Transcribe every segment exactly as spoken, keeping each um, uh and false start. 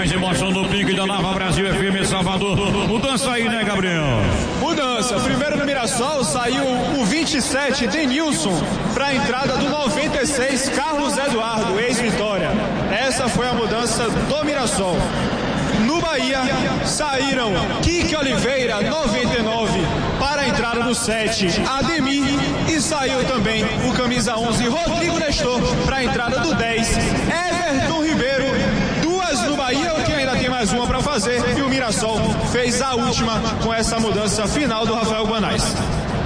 mais emoção no pique da Nova Brasil F M Salvador. Mudança aí, né, Gabriel? Mudança. Primeiro no Mirassol saiu o vinte e sete, Denilson, para a entrada do noventa e seis, Carlos Eduardo, ex-Vitória. Essa foi a mudança do Mirassol. No Bahia, saíram Kike Oliveira, noventa e nove, para a entrada do sete, Ademir, e saiu também o camisa onze, Rodrigo Nestor, para a entrada do dez, Everton Ribeiro. Duas no Bahia, que ainda tem mais uma para fazer, e o Mirassol fez a última com essa mudança final do Rafael Guanais.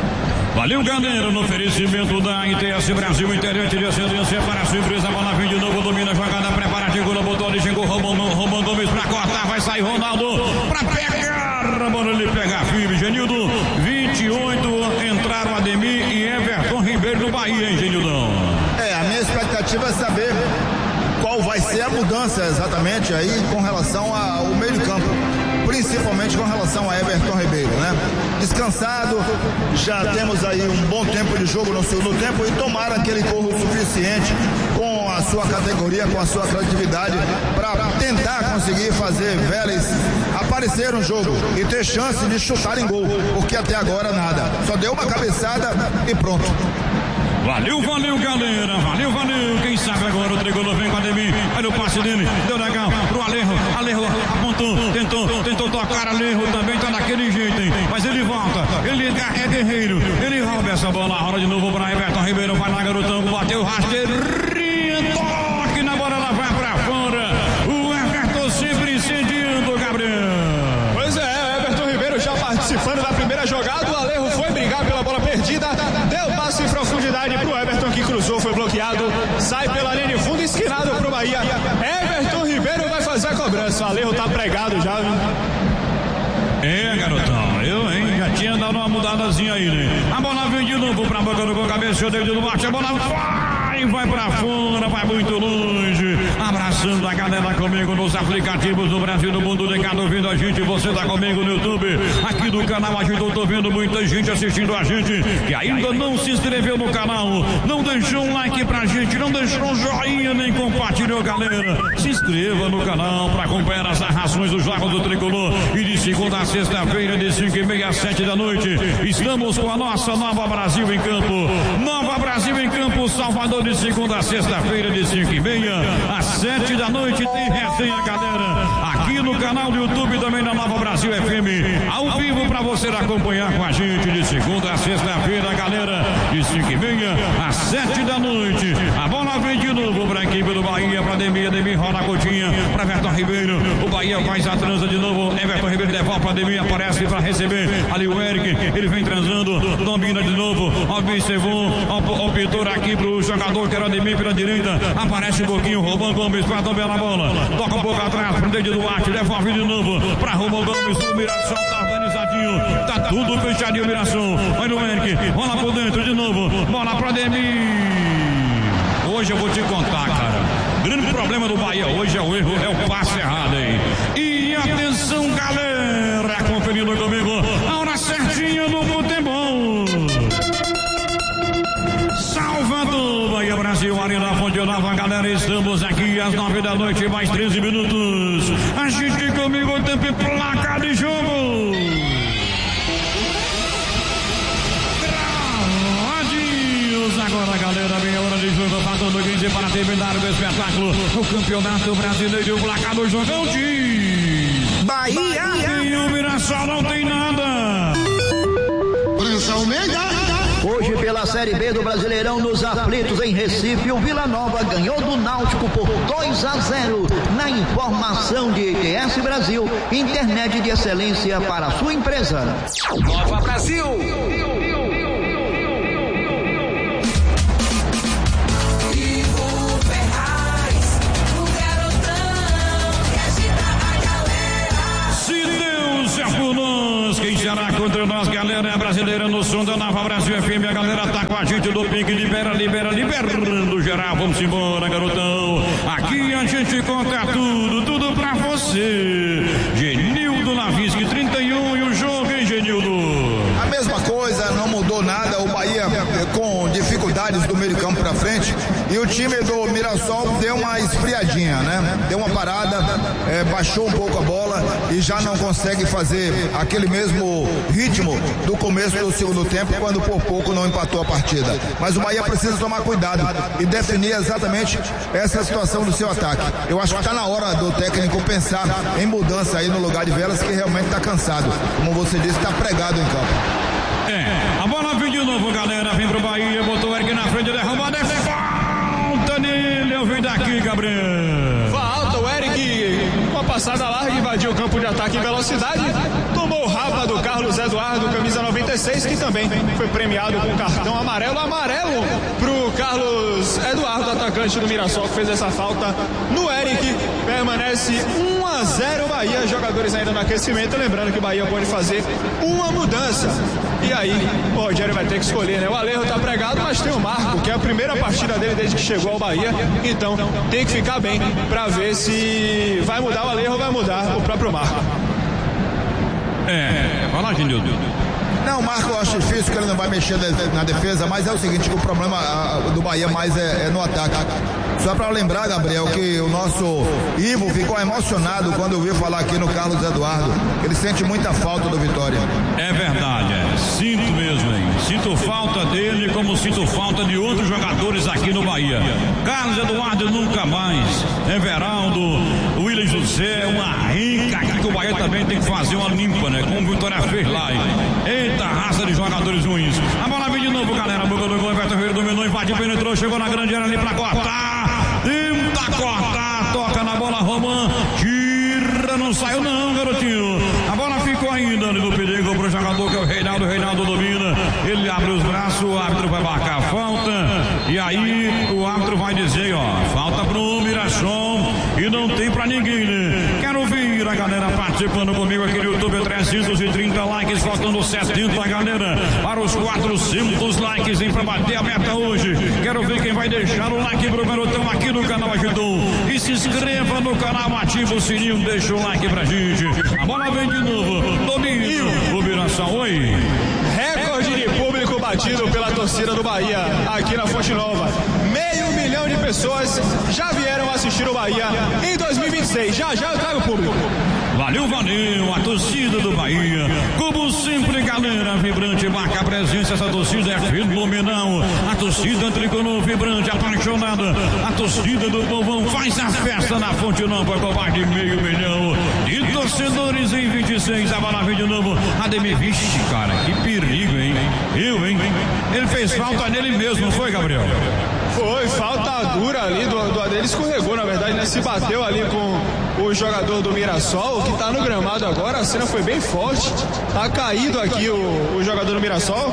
Valeu, galera, no oferecimento da I T S Brasil, internet de ascendência para a sua empresa. A bola vem de novo, domina a jogada, prepara, chegou, botou ali, chegou Romão, Romão Gomes para cortar, vai sair Ronaldo para pegar, a bola ele pega firme, Genildo, vinte e oito, entraram Ademir e Everton Ribeiro no Bahia, hein, Genildão? É, a minha expectativa é saber qual vai ser a mudança exatamente aí com relação ao meio de campo, principalmente com relação a Everton Ribeiro, né? Descansado, já temos aí um bom tempo de jogo no segundo tempo e tomara que ele corra o suficiente com a sua categoria, com a sua criatividade para tentar conseguir fazer Vélez aparecer no jogo e ter chance de chutar em gol, porque até agora nada, só deu uma cabeçada e pronto. Valeu, valeu, galera, valeu, valeu, quem sabe agora o tricolor vem com a Ademir, olha o passe dele, deu legal pro Alejo, Alejo apontou, tentou, tentou tocar, Alejo também tá daquele jeito, hein, mas ele volta, ele é guerreiro, ele rouba essa bola, rola de novo para Everton Ribeiro, vai lá, garotão, bateu rasteirinha, toque na bola, ela vai pra fora, o Everton sempre incendiando, Gabriel. Pois é, Everton Ribeiro já participando da primeira jogada, o Alejo foi brigar pela bola perdida, deu passe em profundidade pro Everton que cruzou, foi bloqueado, sai pela linha de fundo, esquinado pro Bahia. Everton Ribeiro vai fazer a cobrança, o Alejo tá pregado já, viu? É, garotão, eu, hein, já tinha dado uma mudadazinha aí, né? A bola vem de novo pra boca do gol, cabeça, David do Marte, a bola vai, vai pra fora, vai muito longe, abraçando a galera comigo nos aplicativos do Brasil, do mundo, de cada ouvindo a gente, você tá comigo no YouTube, aqui do canal, a gente, eu tô vendo muita gente assistindo a gente, que ainda não se inscreveu no canal, não deixou um like pra gente, não deixou um joinha, nem compartilhou, galera, se inscreva no canal pra acompanhar as narrações dos jogos do Tricolor, e de segunda a sexta-feira, de cinco e meia às sete da noite, estamos com a nossa Nova Brasil em campo, Nova Brasil em campo, Salvador, de segunda a sexta-feira, de cinco e meia às sete da noite, tem resenha, galera, aqui no canal do YouTube também da Nova Brasil F M, ao vivo pra você acompanhar com a gente, de segunda a sexta-feira, galera, de cinco e meia às sete da noite, a bola vem de novo pra equipe do Bahia, pra Ademir, Ademir rola a cotinha, pra Everton Ribeiro, o Bahia faz a transa de novo, Everton Ribeiro devolve pra Ademir, aparece pra receber, ali o Eric, ele vem transando, domina de novo, observou, optou aqui pro jogador que era Ademir pela direita, aparece um pouquinho, Romão Gomes pra tomar a bola, toca um pouco atrás, pro Deide Duarte, devolve de novo, pra Romão Gomes, o Mirassol tá organizadinho, tá tudo fechadinho o Mirassol, olha o Eric, rola por dentro de novo, bola pra Ademir. Hoje eu vou te contar, cara, grande problema do Bahia hoje é o erro, é o passe errado aí, e atenção, galera, conferindo comigo, a hora certinha do futebol. Salvador, Bahia, Brasil, Arena Fonte Nova, galera, estamos aqui às nove da noite, mais treze minutos. A gente comigo, tempo e placa de jogo. Gravadinhos, agora, galera, meia hora de jogo, faltando quinze para terminar o espetáculo. O Campeonato Brasileiro, o placar do jogão de Bahia. E o Mirassol não tem nada. Prensa Almeida. Hoje, pela Série B do Brasileirão, nos aflitos em Recife, o Vila Nova ganhou do Náutico por dois a zero. Na informação de I T S Brasil, internet de excelência para a sua empresa. Nova Brasil! Quem será contra nós, galera? É brasileira no som da Nova Brasil F M. A galera tá com a gente do Pink. Libera, libera, liberando geral. Vamos embora, garotão. Aqui a gente conta tudo, tudo pra você. Genildo Lavisque, trinta e um, e o jogo, hein, Genildo? A mesma coisa, não mudou nada. O Bahia com dificuldades do meio de campo pra frente. E o time do Mirassol deu uma esfriadinha, né? Deu uma parada, é, baixou um pouco a bola e já não consegue fazer aquele mesmo ritmo do começo do segundo tempo, quando por pouco não empatou a partida. Mas o Bahia precisa tomar cuidado e definir exatamente essa situação do seu ataque. Eu acho que está na hora do técnico pensar em mudança aí no lugar de Velas, que realmente está cansado. Como você disse, está pregado em campo. É, a bola vem de novo, galera, vem pro Bahia, botou o Eric na frente, derrubada, é falta nele, eu venho daqui, Gabriel. Falta, o Eric, com a passada larga, invadiu o campo de ataque em velocidade, tomou o rapa do Carlos Eduardo, camisa noventa e seis, que também foi premiado com cartão amarelo, amarelo pro Carlos Eduardo, atacante do Mirassol, que fez essa falta no Eric. Permanece um a zero Bahia, jogadores ainda no aquecimento, lembrando que o Bahia pode fazer uma mudança. E aí, o Rogério vai ter que escolher, né? O Alejo tá pregado, mas tem o Marco, que é a primeira partida dele desde que chegou ao Bahia. Então, tem que ficar bem pra ver se vai mudar o Alejo ou vai mudar o próprio Marco. É, fala, Genildo. Não, o Marco eu acho difícil, que ele não vai mexer na defesa, mas é o seguinte, o problema do Bahia mais é, é no ataque. Só para lembrar, Gabriel, que o nosso Ivo ficou emocionado quando ouviu falar aqui no Carlos Eduardo. Ele sente muita falta do Vitória. É verdade, é. Sinto mesmo, hein? Sinto falta dele como sinto falta de outros jogadores aqui no Bahia. Carlos Eduardo nunca mais. Everaldo, William José, uma rica aqui que o Bahia também tem que fazer uma limpa, né? Como o Vitória fez lá, hein? Eita, raça de jogadores ruins. A bola vem de novo, galera. Boca do gol, Everton Ferreira dominou, invadiu, penetrou, chegou na grande área ali pra cortar. Tenta cortar, toca na bola, Román, tira, não saiu não, garotinho. A bola ficou ainda ali no perigo pro jogador que é o Reinaldo, o Reinaldo domina, ele abre os braços, o árbitro vai marcar a falta, e aí o árbitro vai dizer, ó, falta pro Mirassol, e não tem pra ninguém, né? Quero ver a galera participando comigo aqui no YouTube, trezentos e trinta likes, faltando setenta, galera, para os quatrocentos likes, hein, pra bater a meta hoje. Quero ver quem vai deixar o like pro garotão aqui no canal Ajudou. E se inscreva no canal, ativa o sininho, deixa o like pra gente. A bola vem de novo, domínio, o Mirassol, oi. Recorde de público batido pela torcida do Bahia aqui na Fonte Nova. Meio milhão de pessoas já vieram assistir o Bahia em dois mil e vinte e seis. Já já eu trago o público. Valeu, valeu, a torcida do Bahia, como sempre, galera, vibrante, marca a presença, essa torcida é fenomenal, a torcida tricolor vibrante, apaixonada, a torcida do povão faz a festa na Fonte Nova com mais de meio milhão de torcedores em vinte e seis, a bola vem de novo, Ademir, vixe, cara, que perigo, hein, eu, hein, ele fez falta nele mesmo, não foi, Gabriel? Foi, falta dura ali, do, do ele escorregou, na verdade, né? Se bateu ali com o jogador do Mirassol, que tá no gramado agora, a cena foi bem forte, tá caído aqui o, o jogador do Mirassol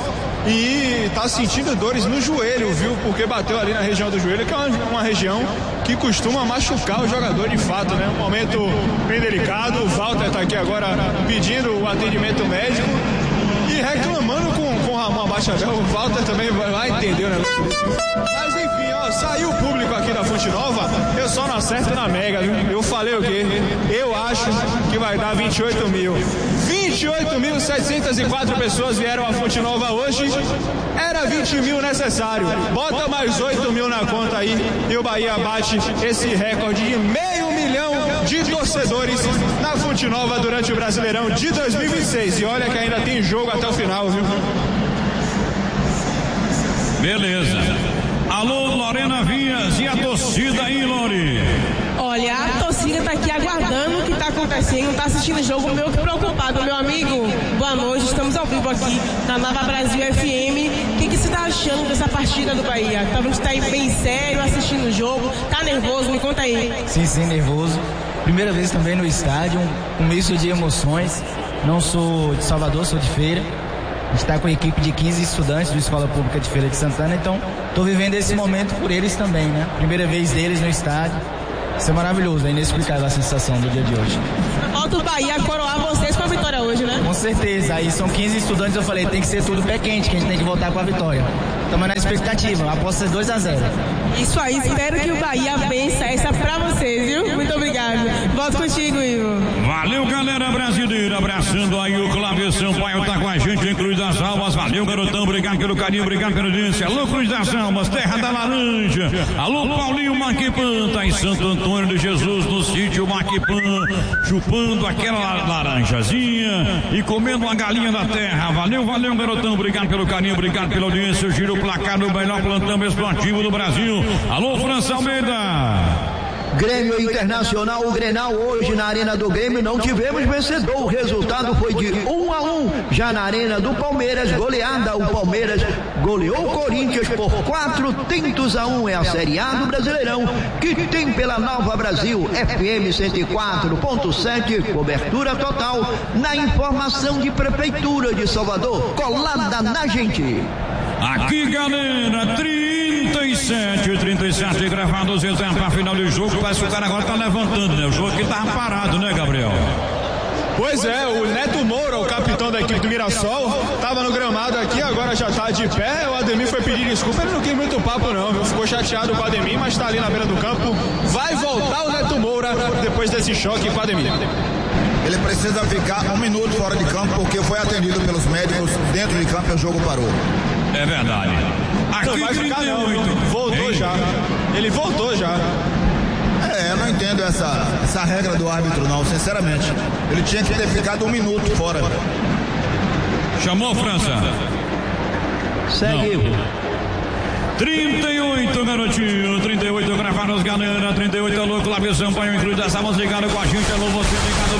e tá sentindo dores no joelho, viu? Porque bateu ali na região do joelho, que é uma, uma região que costuma machucar o jogador de fato, né? Um momento bem delicado, o Walter tá aqui agora pedindo o atendimento médico e reclamando com, com o Ramon Abachabel. O Walter também vai, vai entender o negócio desse. Mas enfim, ó, saiu o público aqui da Fonte Nova, eu só não acerto na Mega, viu? Eu falei o quê? Eu acho que vai dar vinte e oito mil. vinte e oito mil setecentos e quatro pessoas vieram à Fonte Nova hoje, era vinte mil necessário. Bota mais oito mil na conta aí e o Bahia bate esse recorde de meio milhão de torcedores na Fonte Nova durante o Brasileirão de dois mil e vinte e seis. E olha que ainda tem jogo até o final, viu? Beleza. Alô, Lorena Vias e a torcida aí, Lori. Olha, a torcida tá aqui aguardando o que tá acontecendo, tá assistindo o jogo, meio que preocupado. Meu amigo, boa noite, estamos ao vivo aqui na Nova Brasil F M. O que, que você tá achando dessa partida do Bahia? Tá, você tá aí bem sério, assistindo o jogo, tá nervoso? Me conta aí. Sim, sim, nervoso. Primeira vez também no estádio, um misto de emoções. Não sou de Salvador, sou de Feira. A gente está com a equipe de quinze estudantes da Escola Pública de Feira de Santana, então estou vivendo esse momento por eles também, né? Primeira vez deles no estádio. Isso é maravilhoso, é inexplicável a sensação do dia de hoje. Falta o Bahia coroar vocês com a vitória hoje, né? Com certeza, aí são quinze estudantes, eu falei, tem que ser tudo pé quente, que a gente tem que voltar com a vitória. Estamos na expectativa, a aposta é dois a zero. Isso aí, espero que o Bahia vença essa pra vocês, viu? Muito obrigado. Volto contigo, Ivo. Valeu, galera brasileira, abraçando aí o Cláudio Sampaio, tá com a gente em Cruz das Almas. Valeu, garotão, obrigado pelo carinho, obrigado pela audiência. Alô, Cruz das Almas, Terra da Laranja. Alô, Paulinho Maquipan, tá em Santo Antônio de Jesus, no sítio Maquipan, chupando aquela laranjazinha e comendo uma galinha da terra. Valeu, valeu, garotão, obrigado pelo carinho, obrigado pela audiência. Eu giro o placar do melhor plantão esportivo do Brasil. Alô, França Almeida. Grêmio Internacional, o Grenal hoje na Arena do Grêmio não tivemos vencedor, o resultado foi de um a um. Já na Arena do Palmeiras, goleada, o Palmeiras goleou o Corinthians por quatro tentos a um. É a Série A do Brasileirão, que tem pela Nova Brasil F M cento e quatro ponto sete, cobertura total na informação de Prefeitura de Salvador, colada na gente. Aqui, galera, trinta e sete, trinta e sete gravados, etapa final do jogo. Parece que o cara agora tá levantando, né? O jogo aqui tava parado, né, Gabriel? Pois é, o Neto Moura, o capitão da equipe do Mirassol, tava no gramado aqui, agora já tá de pé. O Ademir foi pedir desculpa, ele não quis muito papo não, viu? Ficou chateado com o Ademir, mas tá ali na beira do campo. Vai voltar o Neto Moura depois desse choque com o Ademir. Ele precisa ficar um minuto fora de campo porque foi atendido pelos médicos dentro de campo e o jogo parou. É verdade. Aqui não vai ficar não, voltou Ei. já. Ele voltou já. É, eu não entendo essa, essa regra do árbitro não, sinceramente. Ele tinha que ter ficado um minuto fora. Chamou, França? Segue. trinta e oito, garotinho. trinta e oito, gravados, galera. trinta e oito, alô, Cláudio Sampaio, incluído essa música ligada com a gente. Alô, você ligado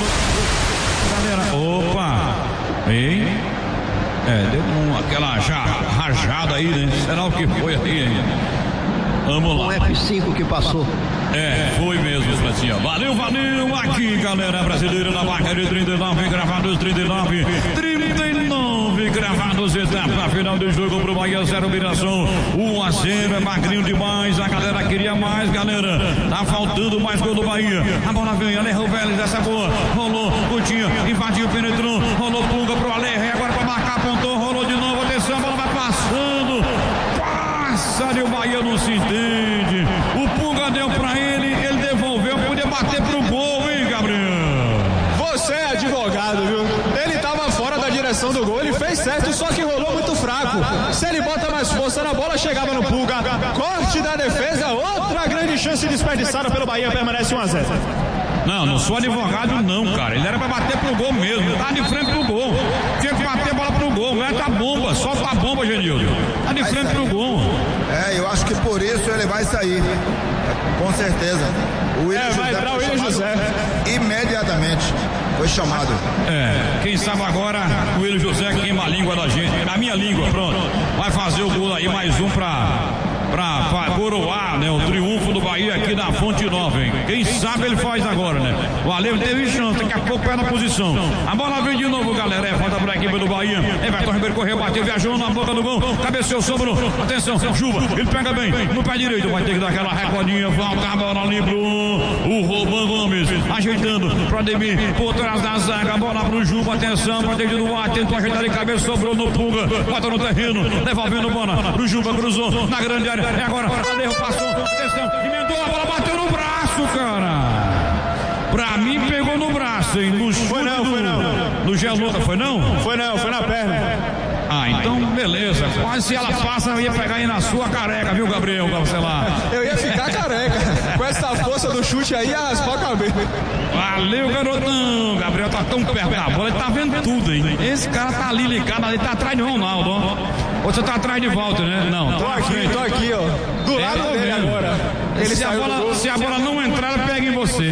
no... Galera, opa. Ei. É, deu um, aquela já, rajada aí, né? Será o que foi aí, hein? Vamos lá. O F cinco que passou. É, foi mesmo, Francinha. Valeu, valeu. Aqui, galera brasileira, na marca de trinta e nove, gravados trinta e nove. trinta e nove, gravados, etapa final do jogo pro Bahia, zero Mirassol. um a zero, é magrinho demais. A galera queria mais, galera. Tá faltando mais gol do Bahia. A bola vem, Alejo Vélez, essa boa. Rolou, Coutinho, invadiu, penetrou. Rolou, Punga pro Alejo. Agora pra marcar, apontou, rolou de novo. Atenção, a bola vai passando. Passa, e o Bahia não se entende. O Punga deu pra ele, ele devolveu, podia bater pro gol, hein, Gabriel? Você é advogado, viu? Ele tava fora da direção do gol, ele fez certo, só que rolou muito fraco. Se ele bota mais força na bola, chegava no Punga. Corte da defesa, outra grande chance desperdiçada pelo Bahia, permanece um a zero. Não, não sou advogado não, cara. Ele era pra bater pro gol mesmo. Tá de frente pro gol. Tinha que bater a bola pro gol. Meta a bomba, solta a bomba, Genildo. Tá de frente pro gol. É, eu acho que por isso ele vai sair. Com certeza. O William é, vai José entrar o William José. Imediatamente. Foi chamado. É, quem sabe agora o William José queima a língua da gente. Na minha língua, pronto. Vai fazer o gol aí, mais um pra... Pra, pra coroar, né, o triunfo do Bahia aqui na Fonte Nova, hein? Quem sabe ele faz agora, né? O Alejo teve chance, daqui a pouco pega na posição. A bola vem de novo, galera. É falta pra equipe do Bahia. Everton Ribeiro correu, bateu, viajou na boca do gol. Cabeceou, sobrou. Atenção, Juba, ele pega bem. No pé direito, vai ter que dar aquela recordinha. Falta a bola ali pro o Roban Gomes. Ajeitando pro Ademir, por trás da zaga. A bola pro Juba, atenção, bateu do ar. Tentou ajeitar de cabeça, sobrou no Punga. Bota no terreno, devolvendo a bola pro Juba, cruzou na grande área. É agora, Alejo passou, atenção, emendou, a bola bateu no braço, cara. Pra mim pegou no braço, hein? No foi não, do, foi não. No Geluta, foi não? Foi não, foi na perna. Ah, então beleza. Quase se ela passa, eu ia pegar aí na sua careca, viu, Gabriel Cancelar? Eu ia ficar careca. Com essa força do chute aí, raspar a cabeça. Valeu, garotão. Gabriel tá tão perto da bola, ele tá vendo tudo, hein? Esse cara tá ali ligado, ele tá atrás de Ronaldo, ó. Ou você tá atrás de Walter, né? Não. Tô aqui, tô aqui, ó. Do lado é, dele agora. Ele se, a bola, se a bola não entrar, ela pega em você.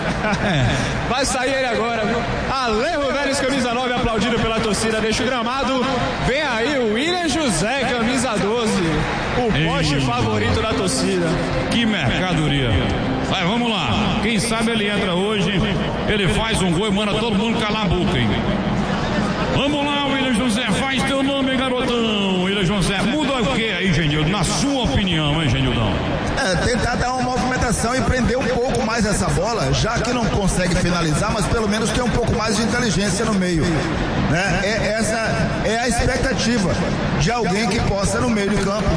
É. Vai sair ele agora, viu? Alejo Vélez, camisa nove, aplaudido pela torcida. Deixa o gramado. Vem aí o William José, camisa doze. O poste favorito da torcida. Que mercadoria. Vai, vamos lá. Quem sabe ele entra hoje. Ele faz um gol e manda todo mundo calar a boca, hein? Vamos lá, William José. Faz teu nome, garotão. William José. Muda o que aí, Genildo? Na sua opinião, hein, Genildão? É, tentar dar uma movimentação e prender um pouco mais essa bola, já que não consegue finalizar, mas pelo menos ter um pouco mais de inteligência no meio, né? É, essa é a expectativa de alguém que possa no meio do campo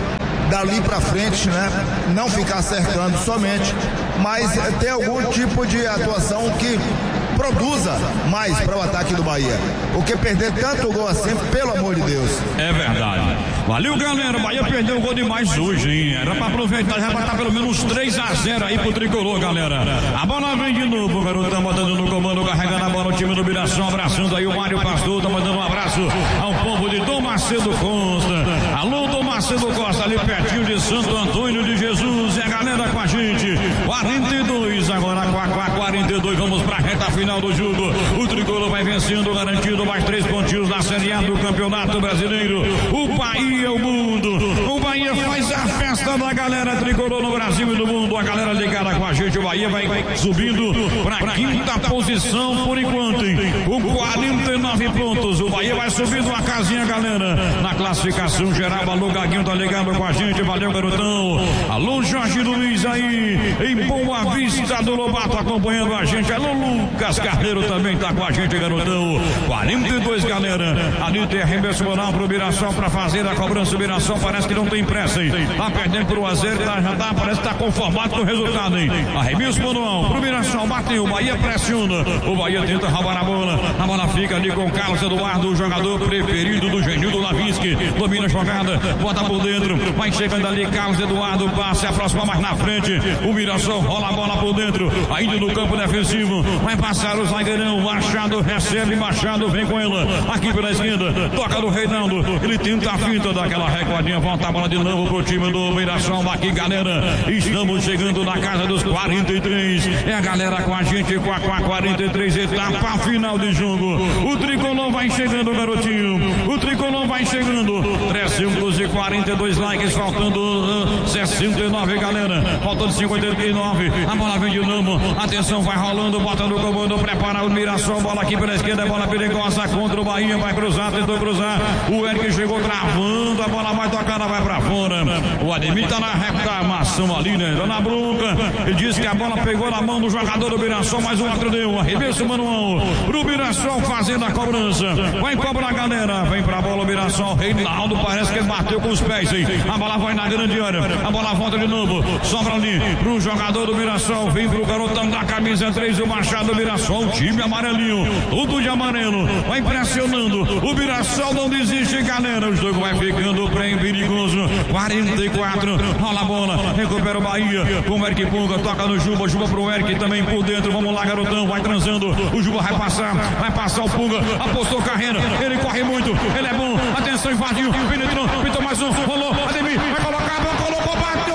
dali para frente, né, não ficar cercando somente, mas ter algum tipo de atuação que produza mais para o ataque do Bahia. Porque perder tanto gol assim, pelo amor de Deus. É verdade. Valeu, galera. O Bahia perdeu o gol demais hoje, hein? Era para aproveitar, já vai estar pelo menos três a zero aí pro tricolor, galera. A bola vem de novo, o garotão botando no comando, carregando a bola o time do Mirassol, abraçando aí o Mário Pastor, tá mandando um abraço ao povo de Dom Macedo Costa. Alô, Dom Macedo Costa, ali pertinho de Santo Antônio de Jesus. E a galera com a gente. quarenta e dois, agora quarenta e dois, vamos pra reta final do jogo. O tricolor vai vencendo, garantindo mais três pontinhos na Série A do Campeonato Brasileiro. O Bahia, o mundo. O Bahia faz a festa da galera tricolor no Brasil e no mundo. A galera ligada com a gente. O Bahia vai subindo pra quinta posição por enquanto, hein? Com quarenta e nove pontos. O Bahia vai subindo uma casinha, galera, na classificação geral. Alô, Gaguinho tá ligado com a gente. Valeu, garotão. Alô, Jorge Luiz aí em Boa Vista do Lobato acompanhando a gente. Alô, Lucas Carneiro também tá com a gente, garotão. quarenta e dois, galera. Ali tem arremesso moral pro Mirassol pra fazer a cobrança. O Mirassol parece que não tem pressa, hein? Tá perdendo pro Azer, tá, já tá, parece que tá conformado com o resultado, hein? Arremesso manual pro Mirassol, bateu. O Bahia pressiona. O Bahia tenta roubar a bola. A bola fica ali com o Carlos Eduardo, o jogador preferido do Genildo Lavinski. Domina a jogada, bota por dentro. Vai chegando ali Carlos Eduardo, passa, se aproxima mais na frente. O Mirassol rola a bola por dentro. Ainda no campo defensivo. Vai passar o zagueirão. Machado recebe, Machado vem com ela. Aqui pela esquerda, toca do Reinaldo. Ele tenta a finta daquela recuadinha. Volta a bola de novo pro time do Mirassol. Aqui, galera, estamos chegando na casa dos quarenta e três. É a galera com a gente com a, com a quarenta e três, etapa final de jogo. O tricolor vai chegando, garotinho. O tricolor vai chegando. trezentos e quarenta e dois likes, faltando uh, sessenta e nove, galera. Faltando cinquenta e nove. A bola vem de novo. Atenção, vai rolando, bota no comando, prepara o Mirassol. Bola aqui pela esquerda, bola perigosa contra o Bahia. Vai cruzar, tentou cruzar. O Eric chegou travando. A bola vai tocando, vai pra fora. O Ademir tá na reclamação ali, né? Dona Bronca. Ele disse que a bola pegou na mão do jogador do Mirassol, mas o outro deu. Arremesso manual pro Mirassol fazendo a cobrança. Vai cobrar a galera. Vem pra bola o Mirassol. Reinaldo parece que ele bateu com os pés, hein? A bola vai na grande área. A bola volta de novo. Sobra ali pro jogador do Mirassol. Vem pro garotão da camisa três, o Machado. Mirassol, time amarelinho. Tudo de amarelo. Vai pressionando. O Mirassol não desiste, galera. O jogo vai ficando bem perigoso. quarenta e quatro. Rola a bola. Recupera o Bahia. Com o Eric Punga. Toca no Juba. Juba pro Eric também por dentro. Vamos lá, garotão. Vai transando. O Juba vai passar. Vai passar o Punga. Apostou carreira. Ele corre muito. Ele é bom. Atenção, invadiu. Penetrou. Pintou mais um. Rolou. Ademir. Vai colocar a bola. Colocou. Bateu.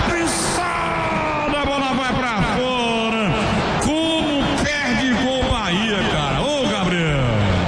Pensada. A bola vai pra fora. Como perde gol Bahia, cara. Ô, Gabriel.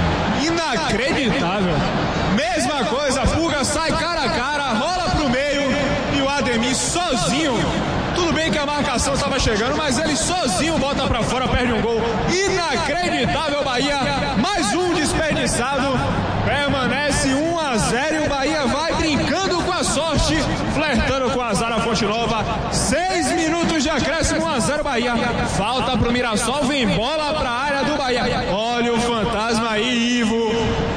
Inacreditável. Mesma coisa. Fuga sai cara a cara. Rola pro meio. E o Ademir sozinho. Tudo bem que a marcação estava chegando, mas ele sozinho bota pra fora, perde um gol. Inacreditável, Bahia. Mais um desperdiçado. Permanece um a zero e o Bahia vai brincando com a sorte, flertando com a azar a Fonte Nova. Seis minutos de acréscimo, um a zero Bahia. Falta pro Mirassol, vem bola pra área do Bahia. Olha o fantasma aí, Ivo.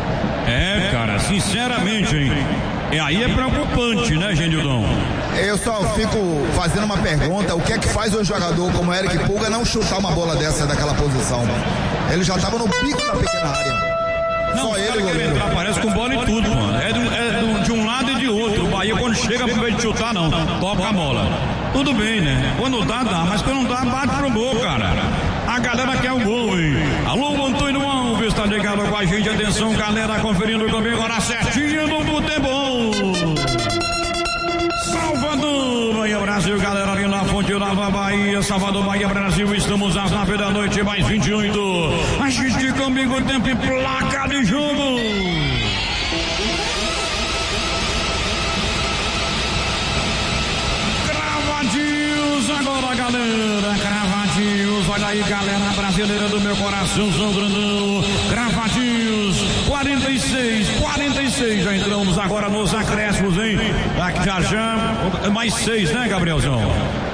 É, cara, sinceramente, hein? E aí é preocupante, né, Genildão? Eu só fico fazendo uma pergunta: o que é que faz um jogador como Eric Pulga não chutar uma bola dessa daquela posição? Ele já estava no pico da pequena área. Não, só ele, goleiro. Entrar, parece com bola e tudo, mano. É, do, é do, de um lado e de outro. O Bahia, quando chega, pro meio de chutar, não. Toca a bola. Tudo bem, né? Quando dá, dá. Mas quando não dá, bate pro gol, cara. A galera quer o gol, hein? Alô, Antônio Alves, tá ligado com a gente. Atenção, galera, conferindo também agora certinho no futebol. Salvador, Bahia, Brasil, galera ali na Fonte Nova, Bahia, Salvador, Bahia, Brasil, estamos às nove da noite, mais vinte e oito. A gente comigo, tempo e placa de jogo. Cravadinhos agora, galera, cravadinhos, olha aí, galera brasileira do meu coração, São Grandão, cravadinhos, quarenta e seis, quarenta e seis, já entramos agora nos acréscimos, hein? Aqui já já, mais seis, né, Gabrielzão?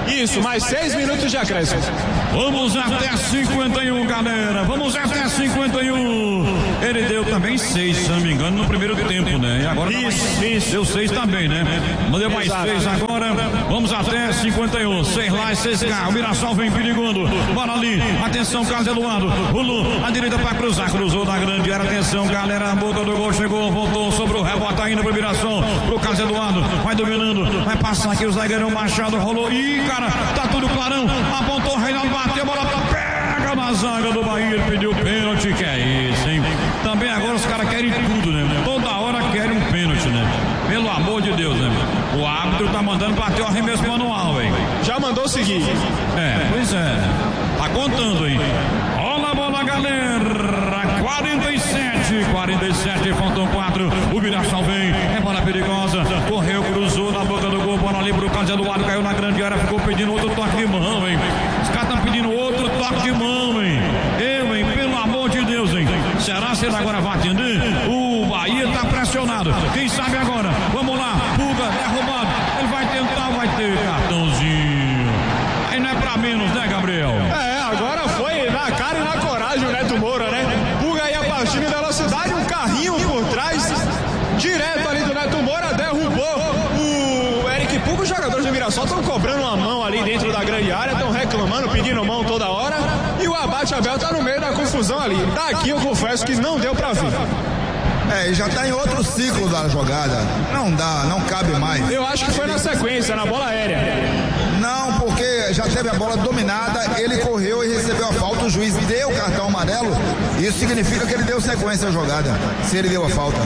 Isso, mais seis minutos de acréscimo. Vamos até cinquenta e um, galera. Vamos até cinquenta e um. Ele deu também seis, se não me engano, no primeiro tempo, né? E agora isso, isso. Deu seis também, né? Mandei mais seis agora. Vamos até cinquenta e um. Seis lá e seis cá. O Mirassol vem perigando. Bola ali. Atenção, Carlos Eduardo. Pulou a direita para cruzar. Cruzou na grande área. Atenção, galera. A boca do gol chegou. Voltou sobre o rebote. Tá indo pro Mirassol. Pro Carlos Eduardo. Vai dominando. Vai passar aqui o zagueirão Machado. Rolou. Ih, cara. Tá tudo clarão. Apontou o Reinaldo. Bateu. A bola pega na zaga do Bahia. Ele pediu pênalti. Que é isso, hein? Também agora os caras querem tudo, né? Toda hora querem um pênalti, né? Pelo amor de Deus, né? O árbitro tá mandando bater o arremesso manual, hein? Já mandou seguir. É, pois é. Tá contando, hein? Olha a bola, galera. quarenta e sete, quarenta e sete, faltam quatro. O Mirassol vem, é bola perigosa. Correu, cruzou na boca do gol. Bola ali pro Carlos Eduardo, caiu na grande área. Ficou pedindo outro toque de mão, hein? Os caras estão pedindo outro toque de mão, hein? Eu, hein? Pelo amor de Deus, hein? Será que ele agora vai atender? O Bahia tá pressionado. Quem sabe agora? Vamos lá. Puga, derrubado. Ele vai tentar, vai ter cartãozinho. Aí não é pra menos, né, Gabriel? É, agora foi na cara e na coragem o Neto Moura, né? Puga aí a partir de velocidade, um carrinho por trás, direto ali do Neto Moura, derrubou o Eric Puga. Os jogadores do Mirassol estão cobrando uma mão ali dentro da grande área, estão reclamando, pedindo mão toda hora. E o Abate Abel tá no meio da confusão ali. Daqui eu confesso que não deu pra ver. É, já tá em outro ciclo da jogada. Não dá, não cabe mais. Eu acho que foi na sequência, na bola aérea. Não, porque já teve a bola dominada, ele correu e recebeu a falta, o juiz deu o cartão amarelo. Isso significa que ele deu sequência à jogada, se ele deu a falta.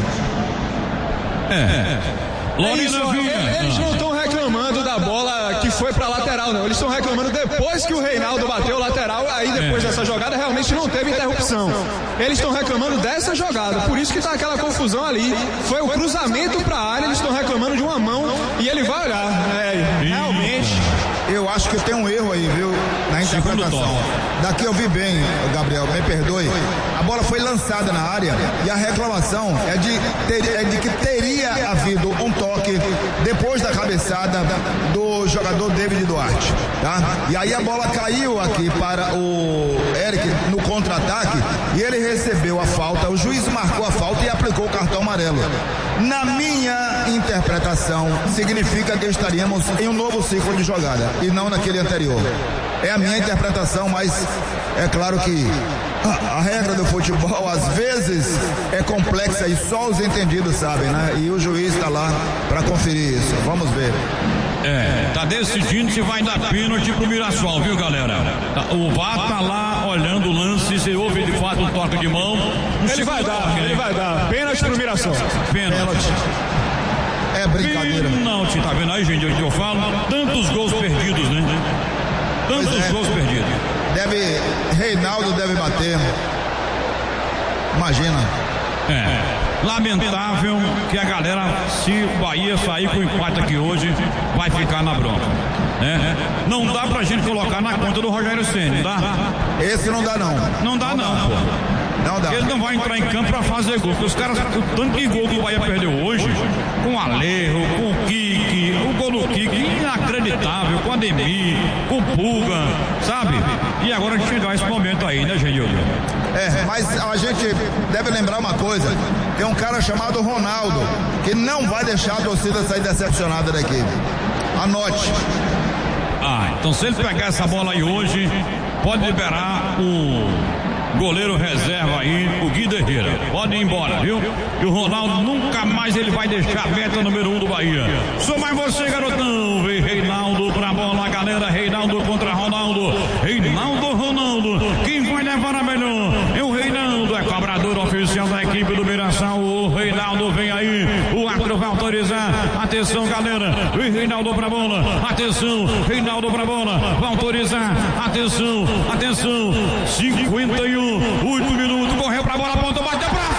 É. É isso, eles não estão reclamando da bola que foi pra lateral, não. Eles estão reclamando depois que o Reinaldo bateu o lateral, aí depois é. dessa jogada realmente não teve interrupção. Eles estão reclamando dessa jogada, por isso que tá aquela confusão ali. Foi o cruzamento pra área, eles estão reclamando de uma mão e ele vai olhar. É, realmente. Eu acho que tem um erro aí, viu? Na interpretação. Daqui eu vi bem, Gabriel, me perdoe. A bola foi lançada na área e a reclamação é de, ter, é de que teria havido um toque depois da cabeçada do jogador David Duarte, tá? E aí a bola caiu aqui para o Eric no contra-ataque e ele recebeu a falta, o juiz marcou a falta e aplicou o cartão amarelo. Na minha interpretação, significa que estaríamos em um novo ciclo de jogada e não naquele anterior. É a minha interpretação, mas é claro que a, a regra do futebol às vezes é complexa e só os entendidos sabem, né? E o juiz está lá para conferir isso. Vamos ver. É, tá decidindo se vai dar pênalti pro Mirassol, viu, galera? O V A R tá lá olhando o lance, se houve de fato um toque de mão. Ele vai dar, toque, ele né? vai dar. Pênalti pro Mirassol. Pênalti. pênalti. É brincadeira. Pênalti, tá vendo aí, gente, o que eu falo? Tantos gols perdidos, né? Tantos é. gols perdidos. Deve, Reinaldo deve bater. Imagina. É. Lamentável que a galera, se o Bahia sair com o empate aqui hoje, vai ficar na bronca. Né? Não dá pra gente colocar na conta do Rogério Ceni, dá? Esse não dá não. Não dá não, não pô. Não dá. Ele não vai entrar em campo pra fazer gol, porque os caras, o tanto de gol que o Bahia perdeu hoje, com o Alejo, com o Kiki, o gol do Kiki, inacreditável, com o Ademir, com o Puga, sabe? E agora de chegar esse momento aí, né, Genildo? É, mas a gente deve lembrar uma coisa, tem um cara chamado Ronaldo, que não vai deixar a torcida sair decepcionada daqui. Anote. Ah, então se ele pegar essa bola aí hoje, pode liberar o goleiro reserva aí, o Guido Herrera. Pode ir embora, viu? E o Ronaldo nunca mais ele vai deixar a meta número um do Bahia. Sou mais você, garotão. Vem Reinaldo pra bola, galera. Reinaldo contra Ronaldo. Reinaldo, Ronaldo. Quem vai levar a melhor? É o Reinaldo, é cobrador oficial da equipe do Mirassol. O Reinaldo vem aí. O árbitro vai autorizar. Atenção, galera. Vem Reinaldo pra bola. Atenção, Reinaldo pra bola. Vai autorizar. Atenção, atenção. cinquenta e um, oito minutos. Correu pra bola, ponta, bateu pra